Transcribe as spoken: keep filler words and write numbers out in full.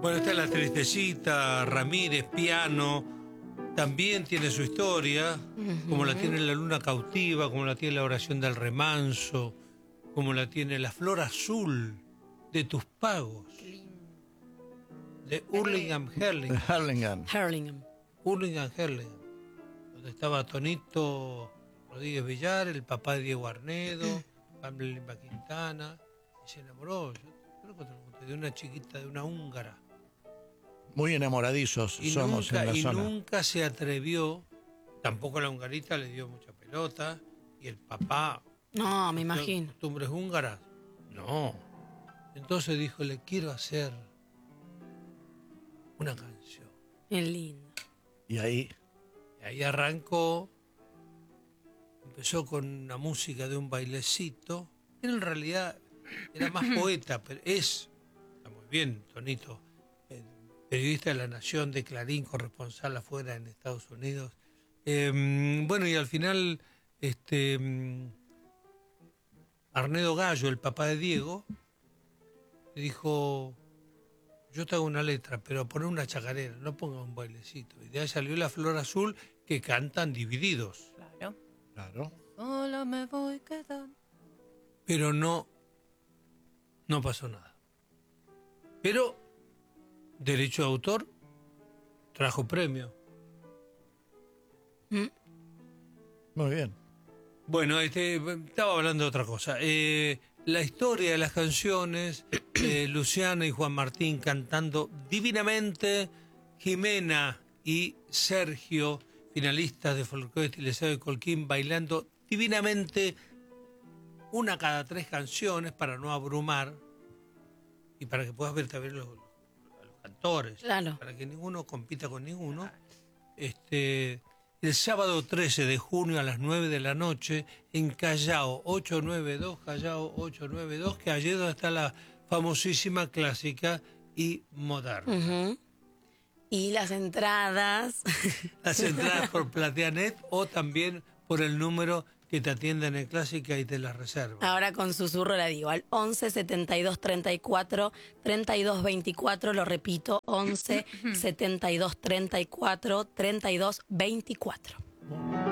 Bueno, está La Tristecita, Ramírez, piano, también tiene su historia, uh-huh. como la tiene La Luna Cautiva, como la tiene La Oración del Remanso, como la tiene La Flor Azul de Tus Pagos, de Hurlingham Herlingham. Hurlingham. Hurlingham. Hurlingham Herlingham, donde estaba Tonito Rodríguez Villar, el papá de Diego Arnedo, Pablo Limba Quintana, y se enamoró, yo creo que te lo conté, de una chiquita, de una húngara. Muy enamoradizos y somos nunca, en la y zona. Y nunca se atrevió, tampoco la hungarita le dio mucha pelota, y el papá... No, me imagino. ¿Costumbres húngaras? No. Entonces dijo, le quiero hacer una canción. Es lindo. Y ahí... Y ahí arrancó, empezó con una música de un bailecito, que en realidad era más poeta, pero es, está muy bien, Tonito, periodista de La Nación, de Clarín, corresponsal afuera en Estados Unidos. Eh, bueno, y al final, este Arnedo Gallo, el papá de Diego, le dijo, yo te hago una letra, pero poné una chacarera, no ponga un bailecito. Y de ahí salió La Flor Azul, que cantan divididos. Claro. Claro. Sola me voy quedando. Pero no, no pasó nada. Pero derecho de autor trajo premio. ¿Mm? Muy bien. Bueno, este, estaba hablando de otra cosa. Eh, la historia de las canciones, eh, Luciana y Juan Martín cantando divinamente, Jimena y Sergio, finalistas de Folclore Estilizado de Colquín, bailando divinamente una cada tres canciones para no abrumar y para que puedas ver también los, los cantores, claro. para que ninguno compita con ninguno. Este, el sábado trece de junio a las nueve de la noche en Callao ochocientos noventa y dos, Callao ochocientos noventa y dos, que allí donde está la famosísima clásica y moderna. Uh-huh. Y las entradas. Las entradas por Plateanet o también por el número que te atienden en Clásica y te las reservan. Ahora con susurro la digo, al once setenta y dos treinta y cuatro treinta y dos veinticuatro, lo repito, once setenta y dos treinta y cuatro treinta y dos veinticuatro.